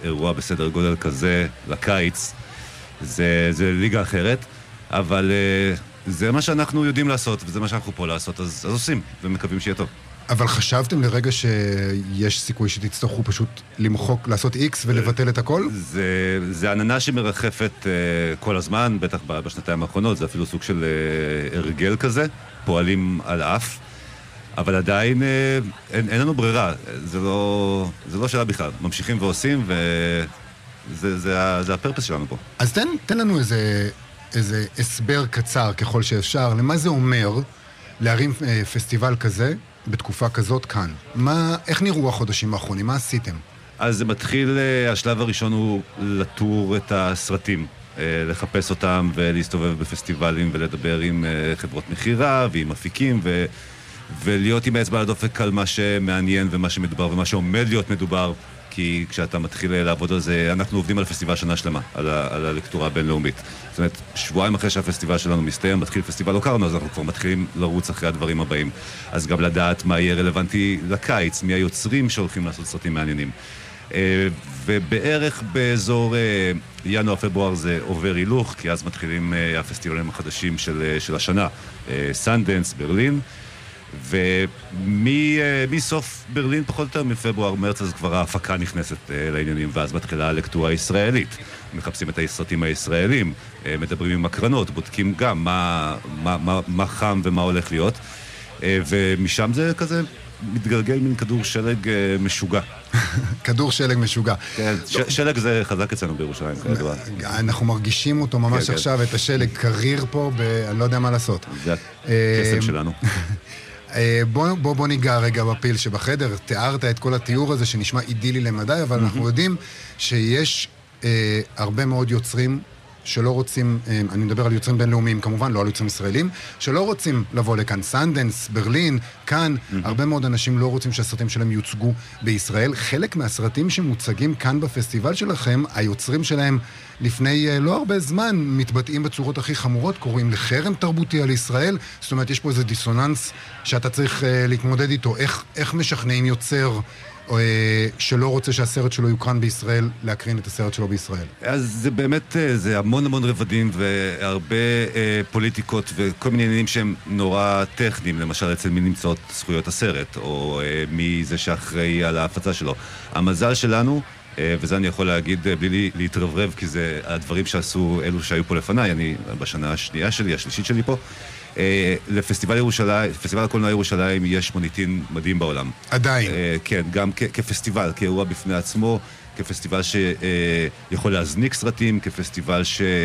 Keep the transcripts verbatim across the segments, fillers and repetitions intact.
אירוע בסדר גודל כזה לקיץ, זה, זה ליגה אחרת, אבל זה מה שאנחנו יודעים לעשות, וזה מה שאנחנו פה לעשות, אז, אז עושים, ומקווים שיהיה טוב. אבל חשבתם לרגע שיש סיכוי שתצטרכו פשוט למחוק, לעשות איקס ולבטל את הכל? זה, זה עננה שמרחפת uh, כל הזמן, בטח בשנתיים האחרונות, זה אפילו סוג של uh, הרגל כזה, פועלים על אף, אבל עדיין uh, אין, אין לנו ברירה, זה לא, זה לא שאלה בכלל, ממשיכים ועושים, וזה זה, זה הפרפס שלנו פה. אז תן, תן לנו איזה, איזה הסבר קצר ככל שאפשר, למה זה אומר להרים uh, פסטיבל כזה, בתקופה כזאת כאן. מה, איך נראו החודשים האחרונים? מה עשיתם? אז זה מתחיל, השלב הראשון הוא לטור את הסרטים, לחפש אותם ולהסתובב בפסטיבלים ולדבר עם חברות מחירה ועם אפיקים ו... ולהיות עם האצבע על הדופק על מה שמעניין ומה שמדובר ומה שעומד להיות מדובר, כי כשאתה מתחיל לעבוד על זה, אנחנו עובדים על פסטיבל שנה שלמה, על, ה... על הלקטורה הבינלאומית. זאת אומרת, שבועיים אחרי שהפסטיבל שלנו מסתיים, מתחיל פסטיבל לא קרנו, אז אנחנו כבר מתחילים לרוץ אחרי הדברים הבאים. אז גם לדעת מה יהיה רלוונטי לקיץ, מי היוצרים שהולכים לעשות סרטים מעניינים. ובערך באזור ינואר-פברואר זה עובר הילוך, כי אז מתחילים הפסטיבלים החדשים של, של השנה. סנדנס, ברלין, ומסוף ברלין, פחות או יותר מפברואר-מרץ, אז כבר ההפקה נכנסת לעניינים, ואז מתחילה הלקטורה הישראלית. מחפשים את הסרטים הישראלים, מדברים עם הקרנות, בודקים גם מה, מה, מה, מה חם ומה הולך להיות, ומשם זה כזה מתגלגל מן כדור שלג משוגע. כדור שלג משוגע. כן, ש- שלג זה חזק אצלנו בירושלים, כדוע. אנחנו מרגישים אותו ממש עכשיו, את השלג קריר פה, אני לא יודע מה לעשות. זה הקסם שלנו. בוא, בוא, בוא ניגע רגע בפיל שבחדר. תיארת את כל התיאור הזה שנשמע אידילי למדי, אבל אנחנו יודעים שיש אה, הרבה מאוד יוצרים שלא רוצים, אה, אני מדבר על יוצרים בינלאומיים כמובן, לא על יוצרים ישראלים, שלא רוצים לבוא לכאן. סנדנס, ברלין, כאן, הרבה מאוד אנשים לא רוצים שהסרטים שלהם יוצגו בישראל. חלק מהסרטים שמוצגים כאן בפסטיבל שלכם, היוצרים שלהם לפני לא הרבה זמן מתבטאים בצורות הכי חמורות, קוראים לחרם תרבותי על ישראל. זאת אומרת, יש פה איזה דיסוננס שאתה צריך uh, להתמודד איתו. איך, איך משכנעים יוצר uh, שלא רוצה שהסרט שלו יוקרן בישראל, להקרין את הסרט שלו בישראל? אז זה באמת, זה המון המון רבדים והרבה uh, פוליטיקות וכל מיני עניינים שהם נורא טכניים, למשל אצל מי נמצאות זכויות הסרט, או uh, מי זה שאחראי על ההפצה שלו. המזל שלנו, וזה אני יכול להגיד בלי להתרברב, כי זה הדברים שעשו אלו שהיו פה לפניי, אני בשנה השנייה שלי, השלישית שלי פה, לפסטיבל ירושלים, פסטיבל הקולנוע ירושלים יש מוניטין מדהים בעולם. עדיין. כן, גם כ- כפסטיבל, כאירוע בפני עצמו, כפסטיבל שיכול להזניק סרטים, כפסטיבל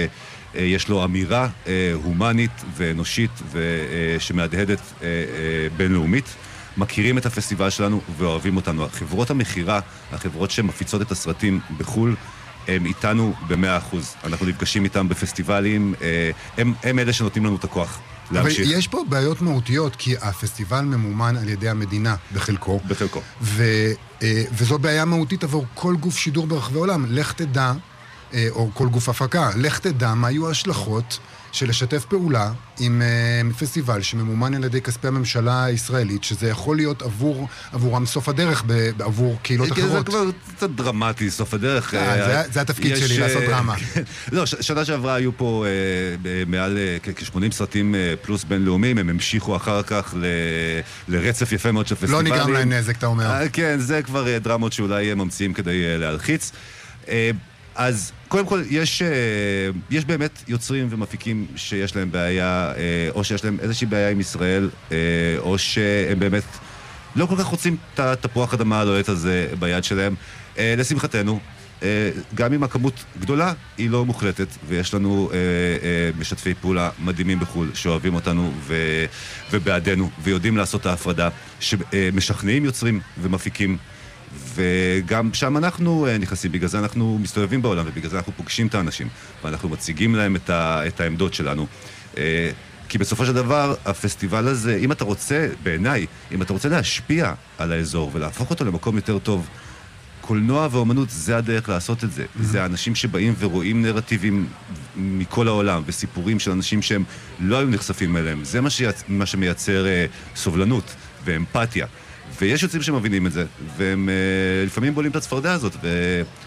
שיש לו אמירה הומנית ואנושית ושמהדהדת בינלאומית. מכירים את הפסטיבל שלנו ואוהבים אותנו. החברות המחירה, החברות שמפיצות את הסרטים בחול, הם איתנו במאה אחוז. אנחנו נפגשים איתם בפסטיבלים, הם, הם אלה שנותנים לנו את הכוח להמשיך. אבל יש פה בעיות מהותיות, כי הפסטיבל ממומן על ידי המדינה בחלקו. בחלקו. ו, וזו בעיה מהותית עבור כל גוף שידור ברחבי העולם. לך תדע, או כל גוף הפקה, לך תדע מה היו ההשלכות של לשתף פעולה עם uh, פסטיבל שממומן על ידי כספי הממשלה הישראלית, שזה יכול להיות עבור, עבורם סוף הדרך, ב, עבור קהילות אחרות. זה כבר קצת דרמטי, סוף הדרך. זה, זה התפקיד שלי, לעשות דרמה. לא, שנה שעברה היו פה מעל כ-שמונים סרטים פלוס בינלאומיים, הם המשיכו אחר כך לרצף יפה מאוד של פסטיבלים. לא נגרם להם נזק, אתה אומר. כן, זה כבר דרמות שאולי ממציאים כדי להלחיץ. אז קודם כל, יש, יש באמת יוצרים ומפיקים שיש להם בעיה, או שיש להם איזושהי בעיה עם ישראל, או שהם באמת לא כל כך רוצים את התפוח אדמה הלוהט הזה ביד שלהם. לשמחתנו, גם אם הכמות גדולה, היא לא מוחלטת, ויש לנו משתפי פעולה מדהימים בחול, שאוהבים אותנו ובעדנו, ויודעים לעשות את ההפרדה, שמשכנעים יוצרים ומפיקים, וגם שם אנחנו נכנסים, בגלל זה אנחנו מסתובבים בעולם, ובגלל זה אנחנו פוגשים את האנשים, ואנחנו מציגים להם את, ה, את העמדות שלנו. כי בסופו של דבר, הפסטיבל הזה, אם אתה רוצה, בעיניי, אם אתה רוצה להשפיע על האזור ולהפוך אותו למקום יותר טוב, קולנוע ואומנות זה הדרך לעשות את זה. Mm-hmm. זה האנשים שבאים ורואים נרטיבים מכל העולם, וסיפורים של אנשים שהם לא היו נחשפים אליהם. זה מה, שיצ... מה שמייצר uh, סובלנות ואמפתיה. ויש יוצאים שמבינים את זה, והם uh, לפעמים בולים את הצפרדע הזאת,